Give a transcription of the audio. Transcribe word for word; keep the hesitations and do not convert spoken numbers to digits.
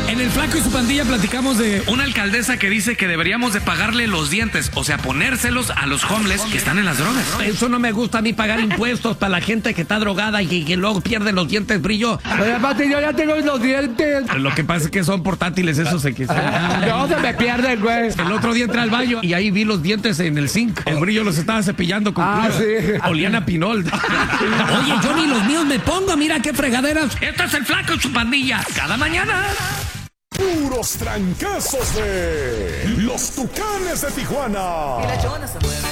En el Flaco y su pandilla platicamos de una alcaldesa que dice que deberíamos de pagarle los dientes, o sea, ponérselos a los homeless que están en las drogas. Eso no me gusta a mí, pagar impuestos para la gente que está drogada y que luego pierde los dientes brillo. Oye, Pati, yo ya tengo los dientes. Lo que pasa es que son portátiles, esos se quitan. No, se me pierden, güey. El otro día entré al baño y ahí vi los dientes en el zinc. El brillo los estaba cepillando con Ah, pluma. sí. Olían a pinol. Oye, yo ni los míos me pongo, mira qué fregaderas. Esto es el Flaco y su pandilla, cada mañana. Puros trancazos de los Tucanes de Tijuana. Y la chona se mueve.